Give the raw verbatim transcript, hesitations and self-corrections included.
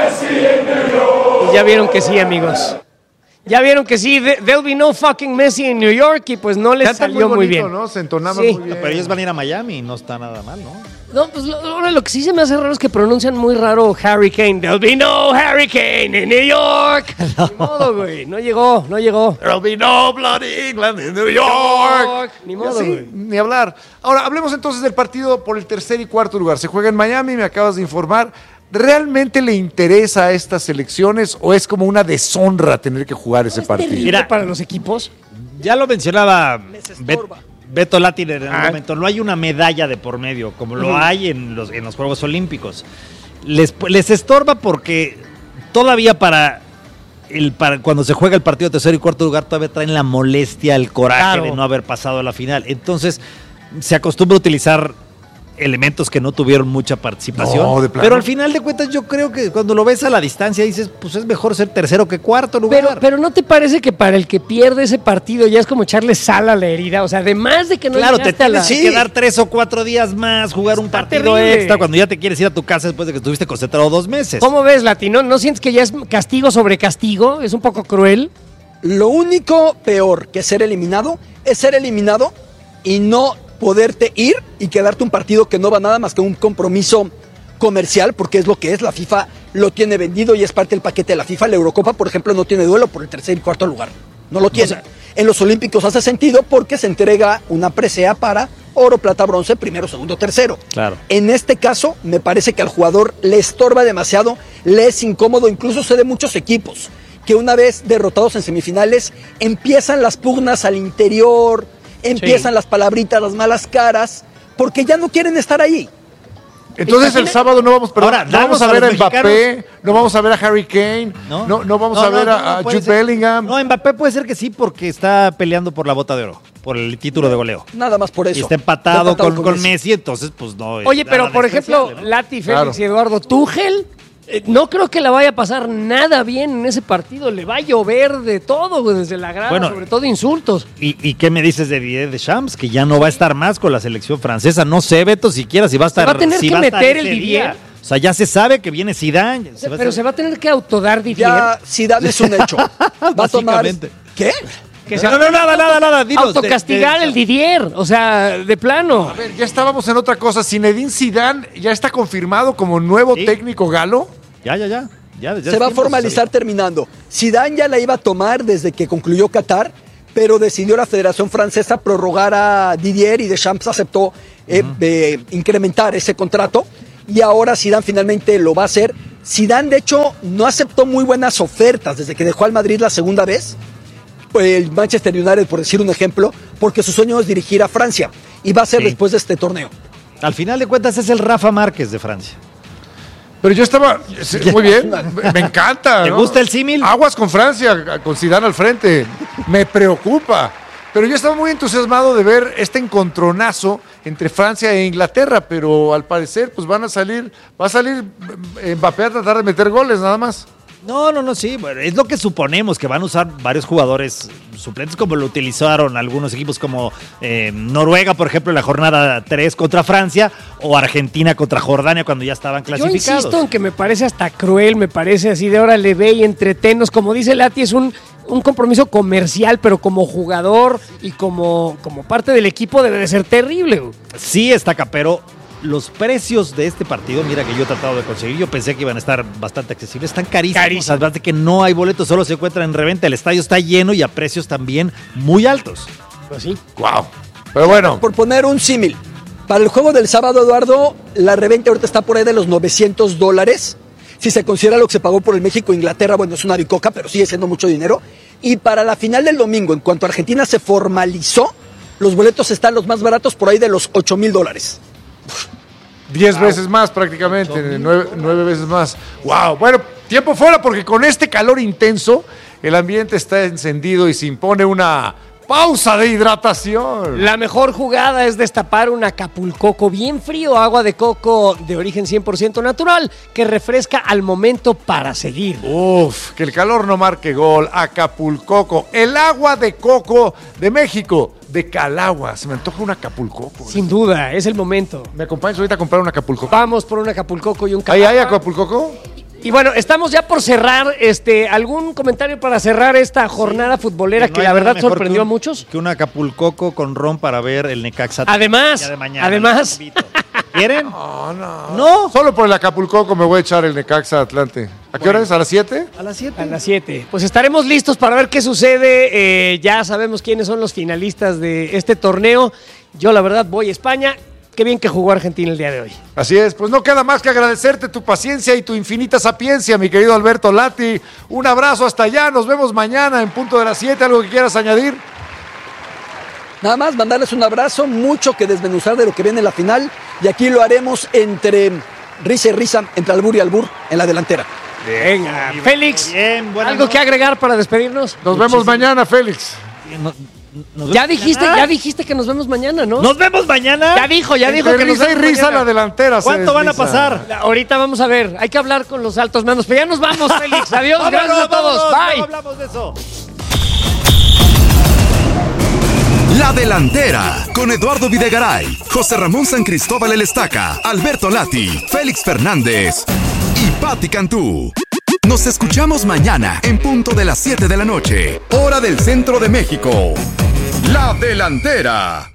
Pues ya vieron que sí, amigos. Ya vieron que sí, there'll be no fucking Messi en New York y pues no les Cantan salió muy, bonito, muy bien. ¿no? Se entonaban Sí. muy bien. Pero ellos van a ir a Miami y no está nada mal, ¿no? No, pues lo, ahora lo que sí se me hace raro es que pronuncian muy raro Hurricane. There'll be no hurricane in New York. No. Ni modo, güey. No llegó, no llegó. There'll be no bloody England in New York. Ni modo, Sí, güey. ni hablar. Ahora, hablemos entonces del partido por el tercer y cuarto lugar. Se juega en Miami, me acabas de informar. ¿Realmente le interesa a estas selecciones o es como una deshonra tener que jugar ese partido? Mira, para los equipos. Ya lo mencionaba Bet- Beto Latiner en un Ah. momento. No hay una medalla de por medio, como lo hay en los, en los Juegos Olímpicos. Les, les estorba porque todavía para, el, para cuando se juega el partido de tercer y cuarto lugar todavía traen la molestia, el coraje Claro. de no haber pasado a la final. Entonces se acostumbra a utilizar elementos que no tuvieron mucha participación. No, de plano. Pero al final de cuentas yo creo que cuando lo ves a la distancia dices, pues es mejor ser tercero que cuarto lugar. Pero, pero ¿no te parece que para el que pierde ese partido ya es como echarle sal a la herida? O sea, además de que no Claro, te llegaste a la... tienes que quedar tres o cuatro días más, jugar un Está partido terrible. extra cuando ya te quieres ir a tu casa después de que estuviste concentrado dos meses. ¿Cómo ves, Latino? ¿No sientes que ya es castigo sobre castigo? ¿Es un poco cruel? Lo único peor que ser eliminado es ser eliminado y no poderte ir y quedarte un partido que no va nada más que un compromiso comercial, porque es lo que es, la FIFA lo tiene vendido y es parte del paquete de la FIFA. La Eurocopa, por ejemplo, no tiene duelo por el tercer y cuarto lugar, no lo tiene. O sea, en los Olímpicos hace sentido porque se entrega una presea para oro, plata, bronce, primero, segundo, tercero. Claro. En este caso, me parece que al jugador le estorba demasiado, le es incómodo, incluso se de muchos equipos, que una vez derrotados en semifinales, empiezan las pugnas al interior, empiezan Sí. las palabritas, las malas caras, porque ya no quieren estar ahí. Entonces el sábado no vamos, perdón, Ahora, no vamos damos a a ver a los Mbappé, mexicanos. no vamos a ver a Harry Kane, no, ¿No? no, vamos No, a no, ver no, a, a puede Jude ser. Bellingham. No, Mbappé puede ser que sí porque está peleando por la bota de oro, por el título de goleo. Nada más por eso. Y está empatado, Está con, con Messi, entonces pues no. es Oye, pero nada por ejemplo, despreciable, ¿no? Lati, Claro. Félix y Eduardo, Tuchel, eh, no creo que la vaya a pasar nada bien en ese partido. Le va a llover de todo, güey, desde la grada, Bueno, sobre todo insultos. ¿Y, ¿Y qué me dices de Didier Deschamps? Que ya no va a estar más con la selección francesa. No sé, Beto, siquiera si va a estar. va a tener si que va a estar meter el ese Didier. día. O sea, ya se sabe que viene Zidane. se va a Pero hacer- se va a tener que autodar Didier. Ya Zidane es un hecho. Va a tomar. Básicamente. ¿Qué? Que se No, no, nada, nada, nada. Dinos, autocastigar de- de- el Didier. O sea, de plano. A ver, ya estábamos en otra cosa. Zinedine Zidane ya está confirmado como nuevo Sí. técnico galo. Ya, ya, ya. ya, ya Se va a es tiempo, formalizar terminando. Zidane ya la iba a tomar desde que concluyó Qatar, pero decidió la Federación Francesa prorrogar a Didier y Deschamps aceptó eh, eh, incrementar ese contrato y ahora Zidane finalmente lo va a hacer. Zidane, de hecho, no aceptó muy buenas ofertas desde que dejó al Madrid la segunda vez, el Manchester United, por decir un ejemplo, porque su sueño es dirigir a Francia y va a ser Sí. después de este torneo. Al final de cuentas es el Rafa Márquez de Francia. Pero yo estaba, sí, muy bien, me, me encanta. ¿Te ¿no? gusta el símil? Aguas con Francia, con Zidane al frente. Me preocupa. Pero yo estaba muy entusiasmado de ver este encontronazo entre Francia e Inglaterra, pero al parecer pues van a salir, va a salir eh, Mbappé a tratar de meter goles nada más. No, no, no, sí. Bueno, es lo que suponemos, que van a usar varios jugadores suplentes, como lo utilizaron algunos equipos como eh, Noruega, por ejemplo, en la jornada tres contra Francia, o Argentina contra Jordania cuando ya estaban Yo clasificados. insisto en que me parece hasta cruel, me parece así de ahora le ve y entretenos. Como dice Lati, es un, un compromiso comercial, pero como jugador y como, como parte del equipo debe de ser terrible, güey. Sí está acá, pero los precios de este partido, mira que yo he tratado de conseguir, yo pensé que iban a estar bastante accesibles, están carísimos, Carísimo. además de que no hay boletos, solo se encuentran en reventa, el estadio está lleno y a precios también muy altos. Pues sí. Wow. Pero bueno, Por poner un símil, para el juego del sábado, Eduardo, la reventa ahorita está por ahí de los novecientos dólares. Si se considera lo que se pagó por el México-Inglaterra, bueno, es una bicoca, pero sigue siendo mucho dinero. Y para la final del domingo, en cuanto Argentina se formalizó, los boletos están los más baratos por ahí de los ocho mil dólares. diez veces más prácticamente, nueve, nueve veces más. Wow. Bueno, tiempo fuera porque con este calor intenso el ambiente está encendido y se impone una pausa de hidratación. La mejor jugada es destapar un Acapulcoco bien frío, agua de coco de origen cien por ciento natural, que refresca al momento para seguir. Uf, que el calor no marque gol. Acapulcoco, el agua de coco de México, de Calagua. Se me antoja un Acapulcoco. Sin duda, es el momento. ¿Me acompañas ahorita a comprar un Acapulcoco? Vamos por un Acapulcoco y un ¿Ahí hay Calagua. Acapulcoco? Y bueno, estamos ya por cerrar. Este, ¿algún comentario para cerrar esta jornada futbolera no que hay la nada verdad mejor sorprendió que a un- muchos? Que un Acapulcoco con ron para ver el Necaxa. Además, ya de mañana, además. los invito. ¿Quieren? No, no. No. Solo por el Acapulcoco me voy a echar el Necaxa Atlante. ¿A qué hora es? ¿A las siete? A las siete. A las siete. Pues estaremos listos para ver qué sucede. Eh, ya sabemos quiénes son los finalistas de este torneo. Yo, la verdad, voy a España. Qué bien que jugó Argentina el día de hoy. Así es, pues no queda más que agradecerte tu paciencia y tu infinita sapiencia, mi querido Alberto Lati. Un abrazo hasta allá, nos vemos mañana en punto de las siete. ¿Algo que quieras añadir? Nada más mandarles un abrazo, mucho que desmenuzar de lo que viene en la final. Y aquí lo haremos entre risa y risa, entre albur y albur, en la delantera. Venga, Félix, Bien, buenas ¿algo que noches. agregar para despedirnos? Nos vemos mañana, Félix. No- nos Ya vemos dijiste, mañana. ya dijiste que nos vemos mañana, ¿no? ¿Nos vemos mañana? Ya dijo, ya dijo Entre que nos risa y vemos risa mañana. la delantera. se ¿Cuánto van a desliza. pasar? Ahorita vamos a ver, hay que hablar con los altos mandos, pero ya nos vamos, Félix. Adiós, Vámonos, gracias a todos. vámonos, Bye. no hablamos de eso. La Delantera, con Eduardo Videgaray, José Ramón San Cristóbal El Estaca, Alberto Lati, Félix Fernández y Pati Cantú. Nos escuchamos mañana en punto de las siete de la noche, hora del centro de México. La Delantera.